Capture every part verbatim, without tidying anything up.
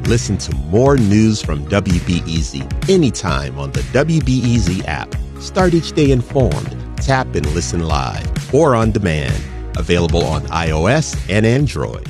listen to more news from W B E Z anytime on the W B E Z app. Start each day informed. Tap and listen live or on demand. Available on iOS and Android.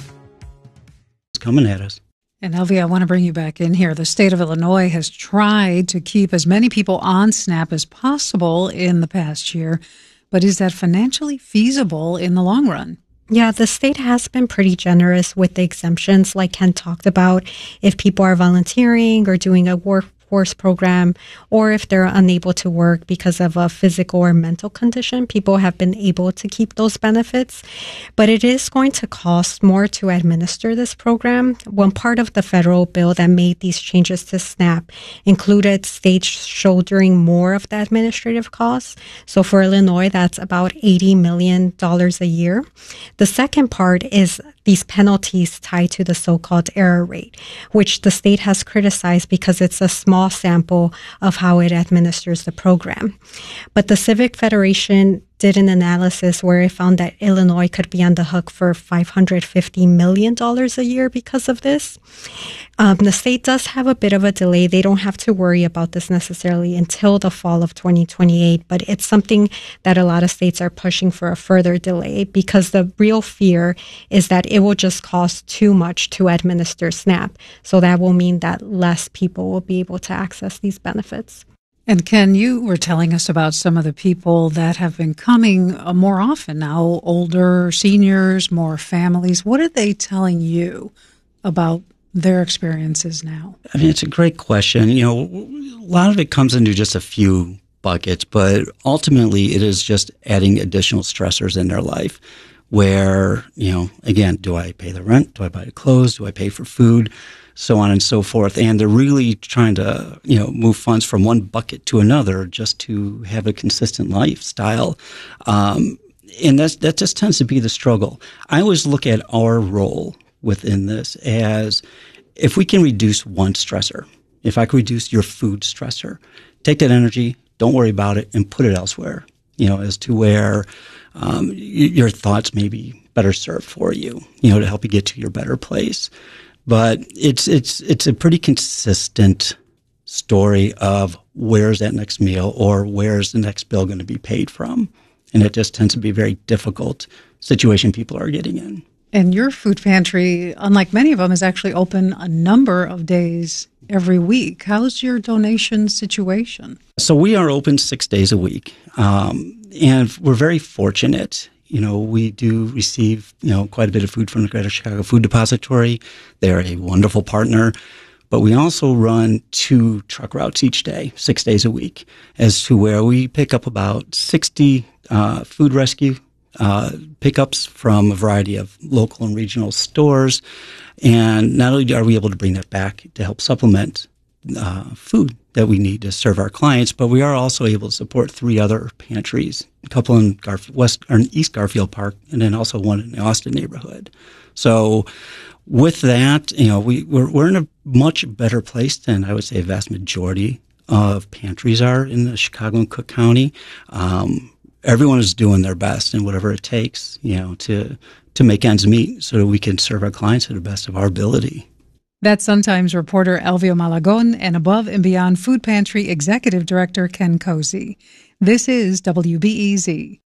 It's coming at us. And Elvie, I want to bring you back in here. The state of Illinois has tried to keep as many people on SNAP as possible in the past year, but is that financially feasible in the long run? Yeah, the state has been pretty generous with the exemptions, like Ken talked about. If people are volunteering or doing a workforce program, or if they're unable to work because of a physical or mental condition, people have been able to keep those benefits. But it is going to cost more to administer this program. One part of the federal bill that made these changes to SNAP included states shouldering more of the administrative costs. So for Illinois, that's about eighty million dollars a year. The second part is these penalties tied to the so-called error rate, which the state has criticized because it's a small sample of how it administers the program. But the Civic Federation did an analysis where it found that Illinois could be on the hook for five hundred fifty million dollars a year because of this. Um, the state does have a bit of a delay. They don't have to worry about this necessarily until the fall of twenty twenty-eight, but it's something that a lot of states are pushing for a further delay because the real fear is that it will just cost too much to administer SNAP. So that will mean that less people will be able to access these benefits. And Ken, you were telling us about some of the people that have been coming uh, more often now, older seniors, more families. What are they telling you about their experiences now? I mean, it's a great question. You know, a lot of it comes into just a few buckets, but ultimately it is just adding additional stressors in their life where, you know, again, do I pay the rent? Do I buy the clothes? Do I pay for food? So on and so forth. And they're really trying to, you know, move funds from one bucket to another just to have a consistent lifestyle. Um, and that's, that just tends to be the struggle. I always look at our role within this as if we can reduce one stressor, if I can reduce your food stressor, take that energy, don't worry about it, and put it elsewhere, you know, as to where um, y- your thoughts may be better served for you, you know, to help you get to your better place. But it's it's it's a pretty consistent story of where's that next meal or where's the next bill going to be paid from. And it just tends to be a very difficult situation people are getting in. And your food pantry, unlike many of them, is actually open a number of days every week. How's your donation situation? So we are open six days a week. Um, and we're very fortunate. You know, we do receive, you know, quite a bit of food from the Greater Chicago Food Depository. They're a wonderful partner. But we also run two truck routes each day, six days a week, as to where we pick up about sixty uh, food rescue uh, pickups from a variety of local and regional stores. And not only are we able to bring that back to help supplement uh, food that we need to serve our clients, but we are also able to support three other pantries, a couple in Garf- West or East Garfield Park, and then also one in the Austin neighborhood. So with that, you know, we, we're, we're in a much better place than I would say a vast majority of pantries are in the Chicago and Cook County. Um, everyone is doing their best and whatever it takes, you know, to to make ends meet so that we can serve our clients to the best of our ability. That's Sun-Times reporter Elvio Malagon and Above and Beyond Food Pantry Executive Director Ken Cozy. This is W B E Z.